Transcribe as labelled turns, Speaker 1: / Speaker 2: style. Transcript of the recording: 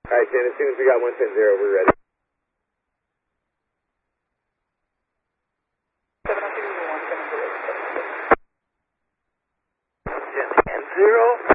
Speaker 1: All right, Jen, as soon as we got 110-0, we're ready.
Speaker 2: 110-0.